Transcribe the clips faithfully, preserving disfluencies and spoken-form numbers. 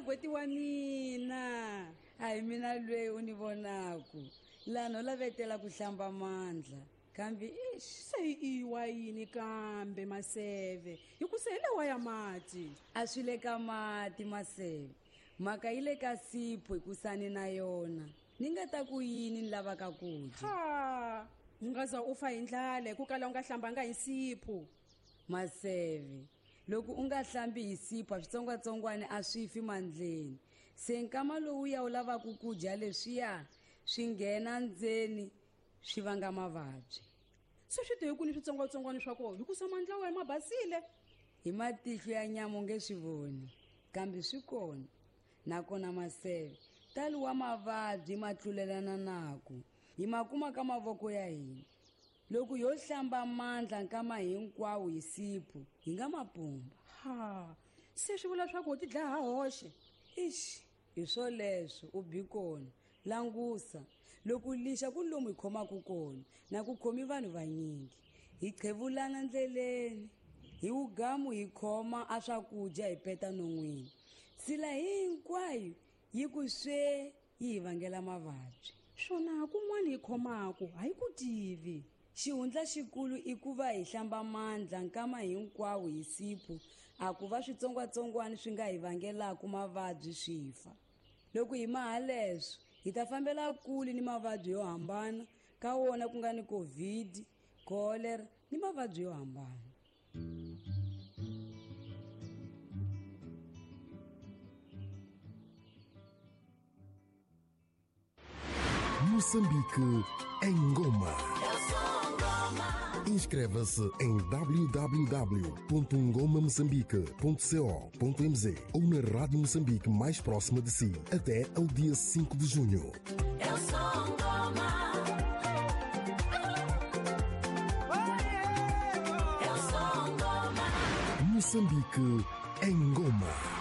makoti wa mina. Hayi mina lweyi u ni vonaku lano lavetela ku hlamba mandla kambe ish se iwa yini kambe Maseve hikusele wa ya mati a swi le ka mati Maseve mhaka yi le ka sipho hikusani na yona ni nga ta ku yini ni lavaka ku dya ha ungaza ufa hi ndlala ku kala u nga hlambanga hi sipho Maseve loko u nga hlambi hi sipho switsongwatsongwana a swi fi mandleni se nkama lowu ya u lavaka ku dya leswiya swi nghena ndzeni swi vanga mavabyi se swi te hi ku ni switsongwatsongwana swa kona hikusa mandla wa ma basile hi matihlo ya nyama u nge swi voni kambe swi kona nakona Maseve talo wa mavabyi ma tlulelana naku hi makuma ka mavoko ya hina loko yo hlamba mandla nkama hinkwawo hi sipho hi nga mapumba ha se swi vula swa ku ti dlaya hoxe ish hi swoleswo u bi kona langusa loko lixa ku lomu hi khomaku kona na ku khomi vanhu vanyingi hi qhevulana ndleleni hi ugamu hi khoma a swakudya hi peta non'wini sila hinkwayo yi ku swe yi hi vangela mavabyi swona kun'wana hi khomaku hayi ku tivi xihundla xikulu i ku va hi hlamba mandla nkama hinkwawo hi sipho a ku va switsongwatsongwana swi nga hi vangelaku mavabyi swi fa loko hi maha leswo hi ta fambela kule ni mavabyi yo hambana ka wona ku nga ni covid cholera ni mavabyi yo hambana Moçambique em Goma. Inscreva-se em w w w ponto ngoma moçambique ponto co ponto m z ou na Rádio Moçambique mais próxima de si até ao dia cinco de junho. Eu sou Ngoma. Eu sou Ngoma. Moçambique em Goma.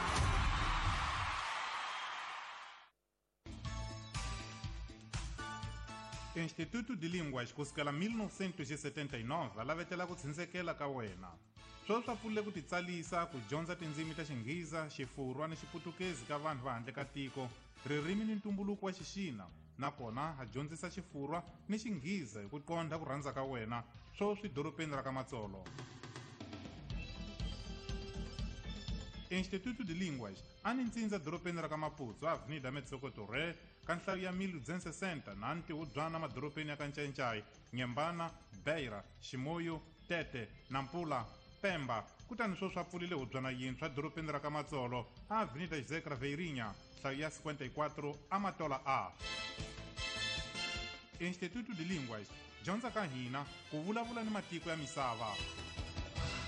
Instituto de Línguas kusukela mil novecentos e setenta e nove lavetela ku tshindzekela ka wena swo swa pfulile ku titsalisa ku dyondza tindzimi ta Xingheza, Xifurwa ni Xiputukezi ka vanhu va handle ka tiko ririmi ni ntumbuluko wa Xixina nakona ha dyondzisa Xifurwa ni Xingheza hi ku qondha ku rhandza ka wena swo swi doropeni ra ka Matsolo. Instituto de Línguas a ni ntsindza doropeni ra ka Maputo avenida Metsokoto Re ka nhlayo ya mil duzentos e sessenta na ntihudzwana madoropeni ya ka Ncencai, Nyembana, Beira, Ximoyo, Tete, Nampula, Pemba kutani swo swa pfulile hudzwana yintshwa doropeni ra ka Matsolo a avenida José Craveirinha nhlayo ya cinquenta e quatro Amatola A. Instituto de Línguas dyondza ka hina ku vulavula ni matiko ya misava.